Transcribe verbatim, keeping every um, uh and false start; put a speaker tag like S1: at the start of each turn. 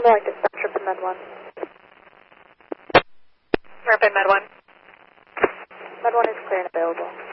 S1: North, dispatcher for Med one.
S2: Rapid Med one.
S1: Med one is clear and available.